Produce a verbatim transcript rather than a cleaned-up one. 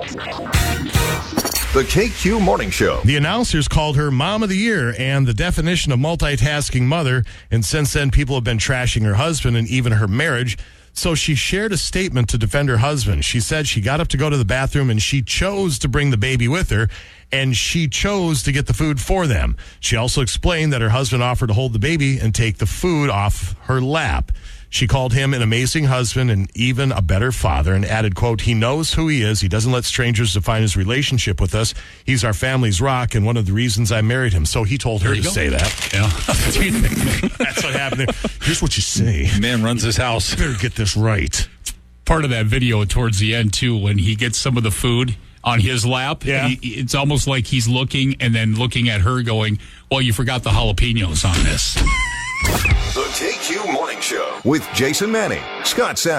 The K Q Morning Show. The announcers called her Mom of the Year and the definition of multitasking mother, and since then people have been trashing her husband and even her marriage. So she shared a statement to defend her husband. She said she got up to go to the bathroom and she chose to bring the baby with her, and she chose to get the food for them. She also explained that her husband offered to hold the baby and take the food off her lap. She called him an amazing husband and even a better father, and added, quote, "He knows who he is. He doesn't let strangers define his relationship with us. He's our family's rock and one of the reasons I married him." So he told her to go. say that. Yeah. That's what happened there. Here's what you say. Man runs his house. Better get this right. Part of that video towards the end, too, when he gets some of the food on his lap, Yeah. he, it's almost like he's looking and then looking at her going, well, you forgot the jalapenos on this. The K Q Morning Show with Jason Manning, Scott Savage.